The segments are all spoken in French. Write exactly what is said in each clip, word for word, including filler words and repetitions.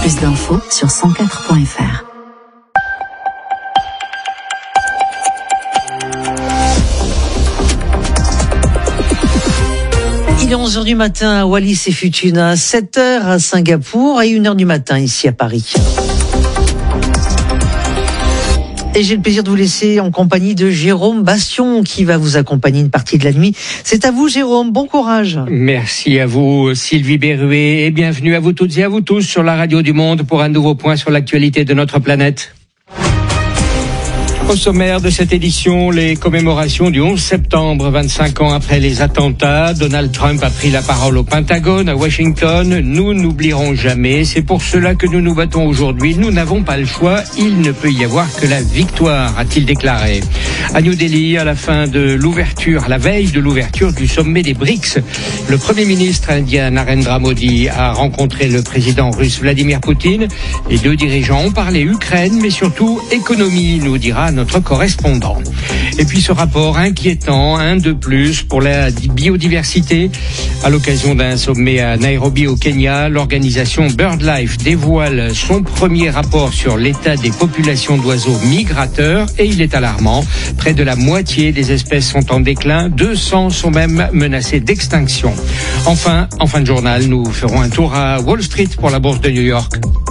Plus d'infos sur cent quatre point f r. Il est onze heures du matin à Wallis et Futuna, sept heures à Singapour et une heure du matin ici à Paris. Et j'ai le plaisir de vous laisser en compagnie de Jérôme Bastion qui va vous accompagner une partie de la nuit. C'est à vous Jérôme, bon courage. Merci à vous Sylvie Berruet et bienvenue à vous toutes et à vous tous sur la radio du Monde pour un nouveau point sur l'actualité de notre planète. Au sommaire de cette édition, les commémorations du onze septembre, vingt-cinq ans après les attentats. Donald Trump a pris la parole au Pentagone, à Washington. Nous n'oublierons jamais. C'est pour cela que nous nous battons aujourd'hui. Nous n'avons pas le choix. Il ne peut y avoir que la victoire, a-t-il déclaré. À New Delhi, à la fin de l'ouverture, à la veille de l'ouverture du sommet des B R I C S, le Premier ministre indien Narendra Modi a rencontré le président russe Vladimir Poutine. Les deux dirigeants ont parlé Ukraine, mais surtout économie, nous dira notre correspondant. Et puis ce rapport inquiétant, un de plus pour la biodiversité. À l'occasion d'un sommet à Nairobi au Kenya, l'organisation BirdLife dévoile son premier rapport sur l'état des populations d'oiseaux migrateurs et il est alarmant. Près de la moitié des espèces sont en déclin, deux cents sont même menacées d'extinction. Enfin, en fin de journal, nous ferons un tour à Wall Street pour la bourse de New York.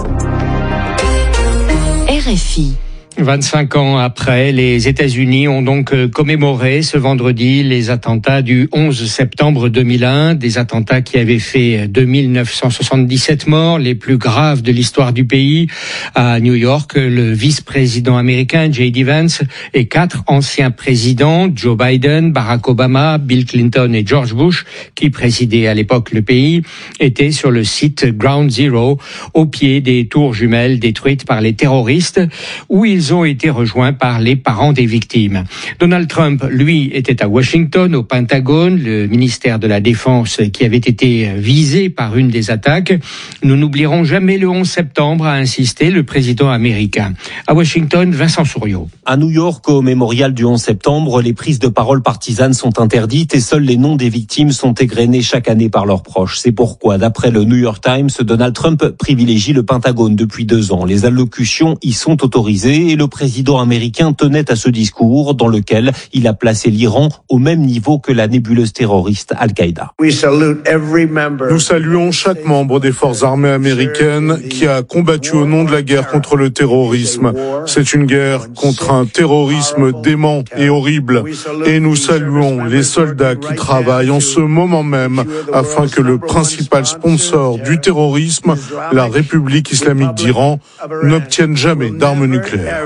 R F I. vingt-cinq ans après, les États-Unis ont donc commémoré ce vendredi les attentats du onze septembre deux mille un, des attentats qui avaient fait deux mille neuf cent soixante-dix-sept morts, les plus graves de l'histoire du pays. À New York, le vice-président américain J D Vance et quatre anciens présidents, Joe Biden, Barack Obama, Bill Clinton et George Bush, qui présidaient à l'époque le pays, étaient sur le site Ground Zero, au pied des tours jumelles détruites par les terroristes, où ils ont été rejoints par les parents des victimes. Donald Trump, lui, était à Washington, au Pentagone, le ministère de la Défense qui avait été visé par une des attaques. Nous n'oublierons jamais le onze septembre, a insisté le président américain. À Washington, Vincent Souriau. À New York, au mémorial du onze septembre, les prises de parole partisanes sont interdites et seuls les noms des victimes sont égrenés chaque année par leurs proches. C'est pourquoi, d'après le New York Times, Donald Trump privilégie le Pentagone depuis deux ans. Les allocutions y sont autorisées et le président américain tenait à ce discours dans lequel il a placé l'Iran au même niveau que la nébuleuse terroriste Al-Qaïda. Nous saluons chaque membre des forces armées américaines qui a combattu au nom de la guerre contre le terrorisme. C'est une guerre contre un terrorisme dément et horrible. Et nous saluons les soldats qui travaillent en ce moment même afin que le principal sponsor du terrorisme, la République islamique d'Iran, n'obtienne jamais d'armes nucléaires.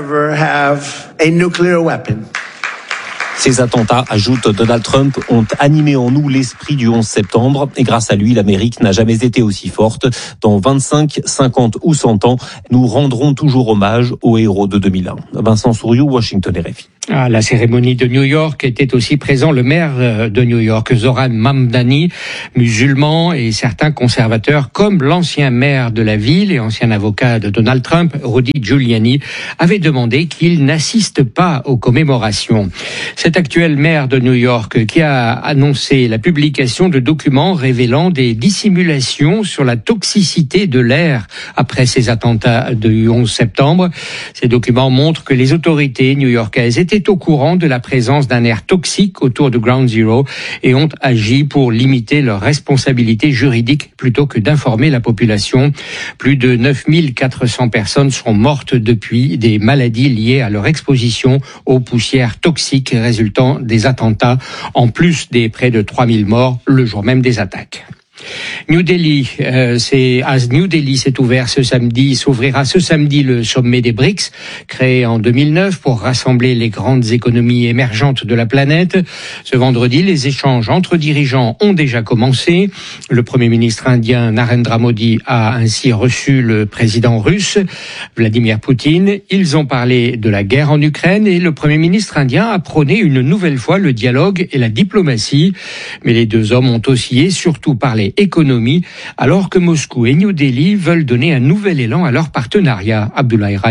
Ces attentats, ajoute Donald Trump, ont animé en nous l'esprit du onze septembre et grâce à lui, l'Amérique n'a jamais été aussi forte. Dans vingt-cinq, cinquante ou cent ans, nous rendrons toujours hommage aux héros de deux mille un. Vincent Souriau, Washington R F I. À la cérémonie de New York était aussi présent le maire de New York, Zoran Mamdani, musulman et certains conservateurs, comme l'ancien maire de la ville et ancien avocat de Donald Trump, Rudy Giuliani, avaient demandé qu'il n'assiste pas aux commémorations. Cet actuel maire de New York qui a annoncé la publication de documents révélant des dissimulations sur la toxicité de l'air après ces attentats du onze septembre. Ces documents montrent que les autorités new-yorkaises étaient au courant de la présence d'un air toxique autour de Ground Zero et ont agi pour limiter leurs responsabilités juridiques plutôt que d'informer la population. Plus de neuf mille quatre cents personnes sont mortes depuis des maladies liées à leur exposition aux poussières toxiques résultant des attentats, en plus des près de trois mille morts le jour même des attaques. New Delhi, euh, c'est à New Delhi s'est ouvert ce samedi, s'ouvrira ce samedi le sommet des B R I C S, créé en deux mille neuf pour rassembler les grandes économies émergentes de la planète. Ce vendredi, les échanges entre dirigeants ont déjà commencé. Le Premier ministre indien Narendra Modi a ainsi reçu le président russe Vladimir Poutine. Ils ont parlé de la guerre en Ukraine et le Premier ministre indien a prôné une nouvelle fois le dialogue et la diplomatie. Mais les deux hommes ont oscillé, surtout parlé économie, alors que Moscou et New Delhi veulent donner un nouvel élan à leur partenariat. Abdoulaye Rali.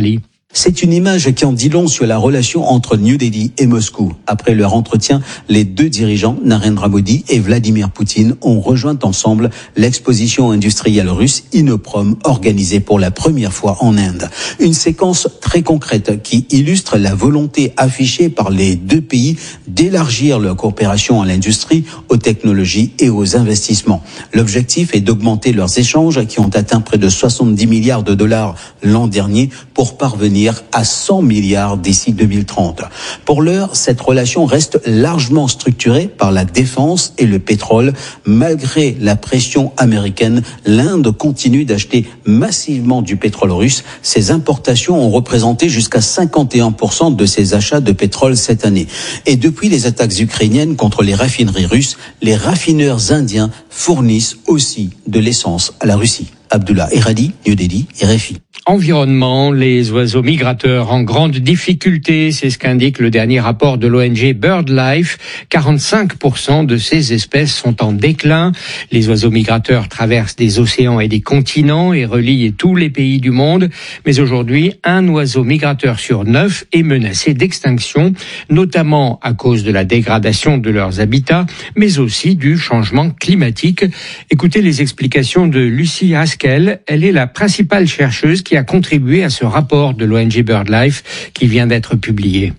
C'est une image qui en dit long sur la relation entre New Delhi et Moscou. Après leur entretien, les deux dirigeants, Narendra Modi et Vladimir Poutine, ont rejoint ensemble l'exposition industrielle russe Inoprom, organisée pour la première fois en Inde. Une séquence très concrète qui illustre la volonté affichée par les deux pays d'élargir leur coopération à l'industrie, aux technologies et aux investissements. L'objectif est d'augmenter leurs échanges qui ont atteint près de soixante-dix milliards de dollars l'an dernier pour parvenir à cent milliards d'ici deux mille trente. Pour l'heure, cette relation reste largement structurée par la défense et le pétrole. Malgré la pression américaine, l'Inde continue d'acheter massivement du pétrole russe. Ses importations ont représenté jusqu'à cinquante et un pour cent de ses achats de pétrole cette année. Et depuis les attaques ukrainiennes contre les raffineries russes, les raffineurs indiens fournissent aussi de l'essence à la Russie. Abdullah Erhadi, New Delhi, R F I. Environnement, les oiseaux migrateurs en grande difficulté, c'est ce qu'indique le dernier rapport de l'O N G BirdLife. quarante-cinq pour cent de ces espèces sont en déclin. Les oiseaux migrateurs traversent des océans et des continents et relient tous les pays du monde. Mais aujourd'hui, un oiseau migrateur sur neuf est menacé d'extinction, notamment à cause de la dégradation de leurs habitats, mais aussi du changement climatique. Écoutez les explications de Lucy Haskell. Elle est la principale chercheuse qui a contribué à ce rapport de l'O N G BirdLife qui vient d'être publié.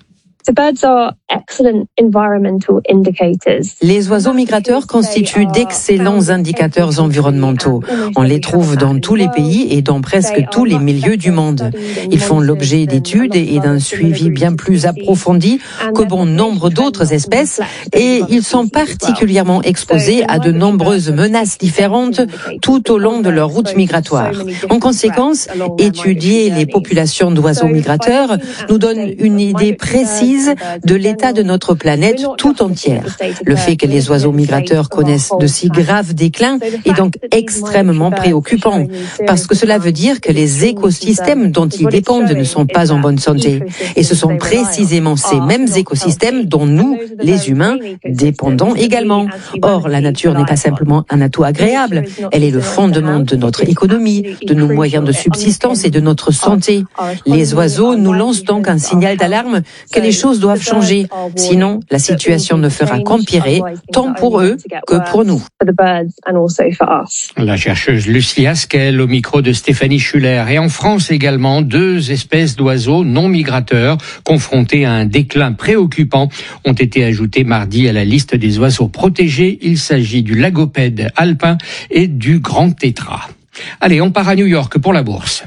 Les oiseaux migrateurs constituent d'excellents indicateurs environnementaux. On les trouve dans tous les pays et dans presque tous les milieux du monde. Ils font l'objet d'études et d'un suivi bien plus approfondi que bon nombre d'autres espèces et ils sont particulièrement exposés à de nombreuses menaces différentes tout au long de leur route migratoire. En conséquence, étudier les populations d'oiseaux migrateurs nous donne une idée précise de l'état de notre planète tout entière. Le fait que les oiseaux migrateurs connaissent de si graves déclins est donc extrêmement préoccupant, parce que cela veut dire que les écosystèmes dont ils dépendent ne sont pas en bonne santé. Et ce sont précisément ces mêmes écosystèmes dont nous, les humains, dépendons également. Or, la nature n'est pas simplement un atout agréable, elle est le fondement de notre économie, de nos moyens de subsistance et de notre santé. Les oiseaux nous lancent donc un signal d'alarme que les choses doivent changer. Sinon, la situation ne fera qu'empirer, tant pour eux que pour nous. La chercheuse Lucy Haskell au micro de Stéphanie Schuller. Et en France également, deux espèces d'oiseaux non migrateurs confrontés à un déclin préoccupant ont été ajoutées mardi à la liste des oiseaux protégés. Il s'agit du lagopède alpin et du grand tétras. Allez, on part à New York pour la bourse.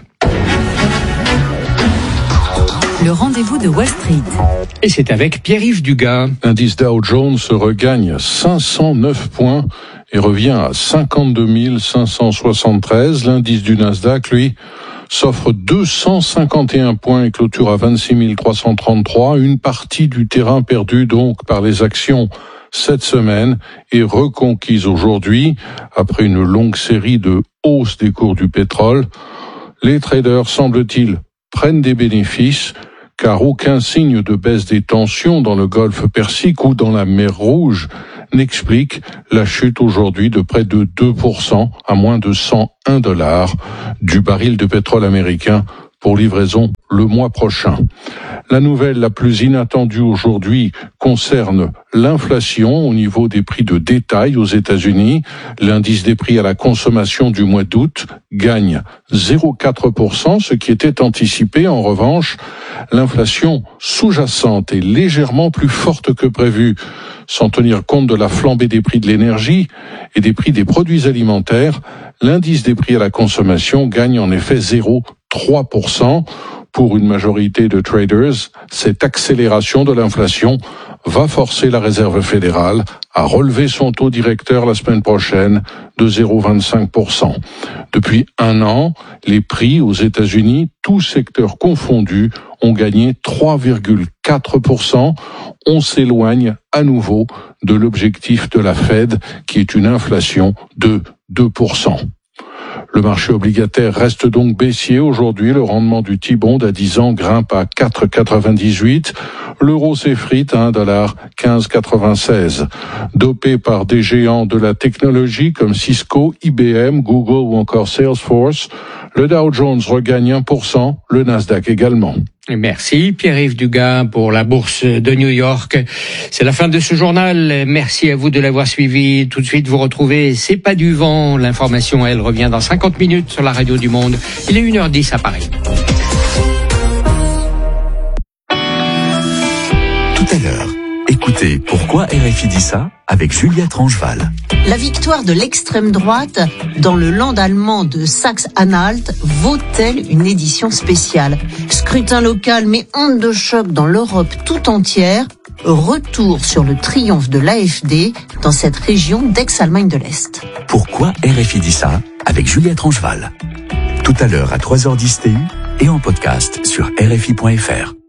Le rendez-vous de Wall Street. Et c'est avec Pierre-Yves Dugas. L'indice Dow Jones regagne cinq cent neuf points et revient à cinquante-deux mille cinq cent soixante-treize. L'indice du Nasdaq, lui, s'offre deux cent cinquante et un points et clôture à vingt-six mille trois cent trente-trois. Une partie du terrain perdu donc par les actions cette semaine est reconquise aujourd'hui après une longue série de hausses des cours du pétrole. Les traders, semble-t-il, prennent des bénéfices car aucun signe de baisse des tensions dans le golfe Persique ou dans la mer Rouge n'explique la chute aujourd'hui de près de deux pour cent à moins de cent un dollars du baril de pétrole américain pour livraison le mois prochain. La nouvelle la plus inattendue aujourd'hui concerne l'inflation au niveau des prix de détail aux États-Unis. L'indice des prix à la consommation du mois d'août gagne zéro virgule quatre pour cent, ce qui était anticipé. En revanche, l'inflation sous-jacente est légèrement plus forte que prévu. Sans tenir compte de la flambée des prix de l'énergie et des prix des produits alimentaires, l'indice des prix à la consommation gagne en effet zéro virgule trois pour cent. Pour une majorité de traders, cette accélération de l'inflation va forcer la Réserve fédérale à relever son taux directeur la semaine prochaine de zéro virgule vingt-cinq pour cent. Depuis un an, les prix aux États-Unis, tous secteurs confondus, ont gagné trois virgule quatre pour cent. On s'éloigne à nouveau de l'objectif de la Fed, qui est une inflation de deux pour cent. Le marché obligataire reste donc baissier aujourd'hui. Le rendement du T-bond à dix ans grimpe à quatre virgule quatre-vingt-dix-huit. L'euro s'effrite à un dollar quinze virgule quatre-vingt-seize. Dopé par des géants de la technologie comme Cisco, I B M, Google ou encore Salesforce, le Dow Jones regagne un pour cent, le Nasdaq également. Merci Pierre-Yves Dugas pour la bourse de New York. C'est la fin de ce journal. Merci à vous de l'avoir suivi. Tout de suite, vous retrouvez C'est pas du vent. L'information, elle, revient dans cinquante minutes sur la radio du Monde. Il est une heure dix à Paris. Tout à l'heure, écoutez Pourquoi R F I dit ça avec Juliette Rangeval. La victoire de l'extrême droite dans le land allemand de Saxe-Anhalt vaut-elle une édition spéciale? Scrutin local mais onde de choc dans l'Europe tout entière. Retour sur le triomphe de l'A F D dans cette région d'ex-Allemagne de l'Est. Pourquoi R F I dit ça avec Juliette Rangeval. Tout à l'heure à trois heures dix T U et en podcast sur R F I point F R.